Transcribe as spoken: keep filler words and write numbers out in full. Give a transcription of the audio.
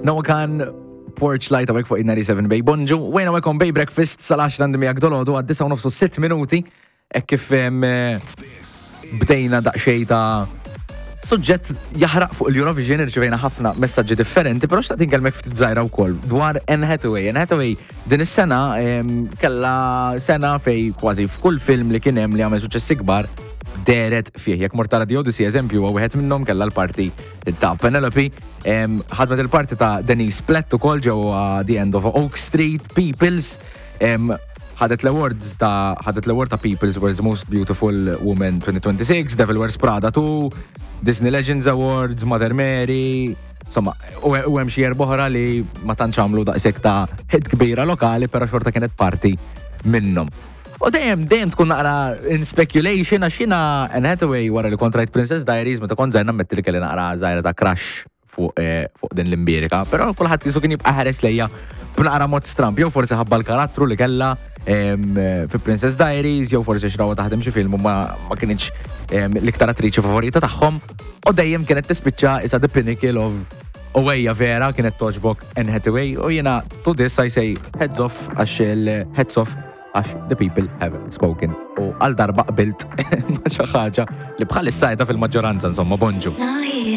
No kan Porch Light għawek fuq ninety-seven Bay Bonġu, wejna għawekom Bay Breakfast sal-għaxra għandim jak dolodu għad disa u nofsu sitt minuti, ek kif bdejna daqxej ta' suġġett jaħraq fuq l-Eurovision, irċivejna ħafna messaġġi differenti, pero xtaqt inkelmek ftit żgħira wkoll dwar Anne Hathaway. Anne Hathaway din is-sena kella sena fej kważi f'kull film li kien hemm li għamel suċċessi kbar deret fih. Jekk mort tara The Odyssey eżempju, huwa wieħed minnhom kellha l-parti ta' Penelope, ħadmet il-parti ta' Denise Platt ukoll ġewwa The End of Oak Street, Peoples, ħadet l-awards ta' ħadet l-award ta' People's World's Most Beautiful Woman twenty twenty-six, Devil Wears Prada two, Disney Legends Awards, Mother Mary, insomma, u hemm xi boħra li ma tantx għamlu daqshekk ta' ħid kbira lokali, però xorta kienet parti minnhom. U dejjem dejjem tkun naqra in speculation għax jiena Anne Hathaway wara li kont rajt Princess Diaries meta kont żgħir nammetti li kelli naqra żgħira ta' crush fuq fuq din l-imbirika, però kulħadd kisu kien jibqa' ħares lejja b'naqra mod stramp, jew forsi ħabba l-karattru li kellha fi Princess Diaries, jew forsi xrawa taħdem xi film u ma kienx l-iktar attriċi favorita tagħhom, u dejjem kienet tispiċċa isa the pinnacle of Owejja vera kienet toġbok Anne Hathaway, u jiena to this I say heads off għax il-heads off għax the people have spoken. U għal darba qbilt ma' xi ħaġa li bħal is-sajta fil-maġġoranza insomma bonġu.